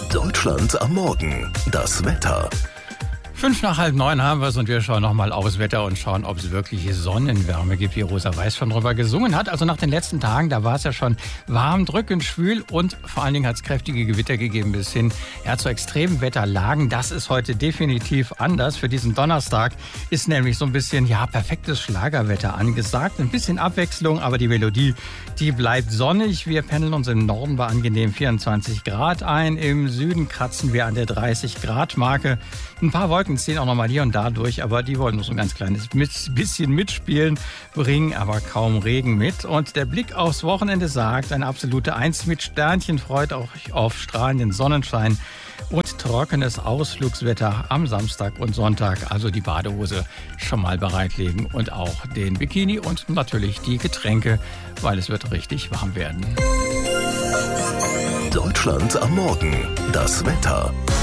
Deutschland am Morgen. Das Wetter. 8:55 haben wir es und wir schauen nochmal aufs Wetter und schauen, ob es wirklich Sonnenwärme gibt, wie Rosa Weiß schon drüber gesungen hat. Also nach den letzten Tagen, da war es ja schon warm, drückend, schwül und vor allen Dingen hat es kräftige Gewitter gegeben bis hin zu extremen Wetterlagen. Das ist heute definitiv anders. Für diesen Donnerstag ist nämlich so ein bisschen, perfektes Schlagerwetter angesagt. Ein bisschen Abwechslung, aber die Melodie, die bleibt sonnig. Wir pendeln uns im Norden bei angenehm 24 Grad ein. Im Süden kratzen wir an der 30-Grad-Marke. Ein paar Wolken ziehen auch nochmal hier und da durch, aber die wollen nur so ein ganz kleines bisschen mitspielen, bringen aber kaum Regen mit. Und der Blick aufs Wochenende sagt, eine absolute 1 mit Sternchen freut euch auf strahlenden Sonnenschein und trockenes Ausflugswetter am Samstag und Sonntag. Also die Badehose schon mal bereitlegen und auch den Bikini und natürlich die Getränke, weil es wird richtig warm werden. Deutschland am Morgen. Das Wetter.